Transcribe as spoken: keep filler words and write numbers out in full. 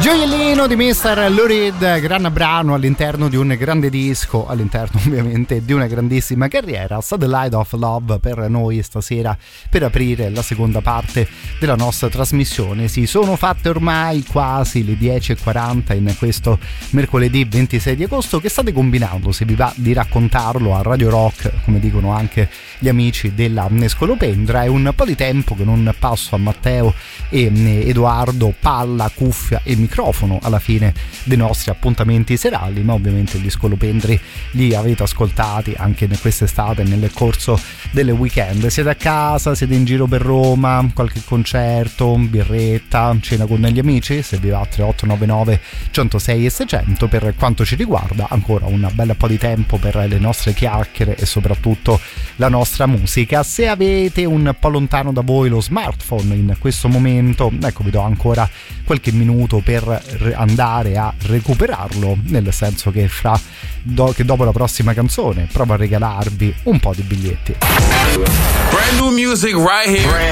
Gioiellino di mister Lou Reed, gran brano all'interno di un grande disco, all'interno ovviamente di una grandissima carriera. Satellite of Love per noi stasera, per aprire la seconda parte della nostra trasmissione. Si sono fatte ormai quasi le dieci e quaranta in questo mercoledì ventisei di agosto. Che state combinando? Se vi va di raccontarlo a Radio Rock, come dicono anche gli amici della Scolopendra. È un po' di tempo che non passo a Matteo e Edoardo palla, cuffia e microfono alla fine dei nostri appuntamenti serali, ma ovviamente gli Scolopendri li avete ascoltati anche in quest'estate nel corso delle weekend. Siete a casa, siete in giro per Roma, qualche concerto, birretta, cena con gli amici? Se vi va tre otto nove nove centosei e seicento. Per quanto ci riguarda ancora un bel po' di tempo per le nostre chiacchiere e soprattutto la nostra musica. Se avete un po' lontano da voi lo smartphone in questo momento, ecco, vi do ancora qualche minuto per andare a recuperarlo, nel senso che fra do, che dopo la prossima canzone provo a regalarvi un po' di biglietti. Brand new music right here.